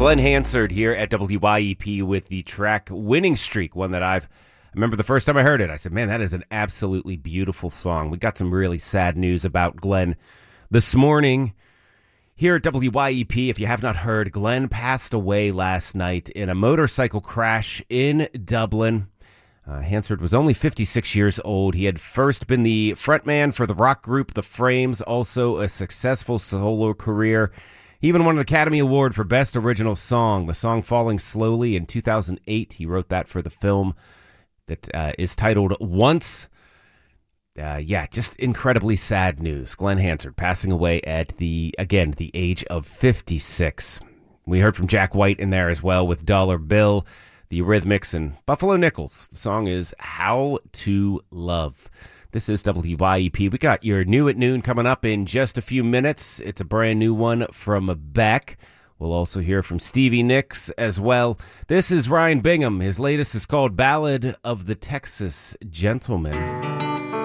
Glenn Hansard here at WYEP with the track Winning Streak, one that I remember the first time I heard it. I said, man, that is an absolutely beautiful song. We got some really sad news about Glenn this morning. Here at WYEP, if you have not heard, Glenn passed away last night in a motorcycle crash in Dublin. Hansard was only 56 years old. He had first been the frontman for the rock group The Frames, also a successful solo career. He even won an Academy Award for Best Original Song. The song Falling Slowly in 2008. He wrote that for the film that is titled Once. Just incredibly sad news. Glenn Hansard passing away at the age of 56. We heard from Jack White in there as well with Dollar Bill, the Eurythmics, and Buffalo Nichols. The song is How to Love. This is WYEP. We got your New at Noon coming up in just a few minutes. It's a brand new one from Beck. We'll also hear from Stevie Nicks as well. This is Ryan Bingham. His latest is called Ballad of the Texas Gentleman.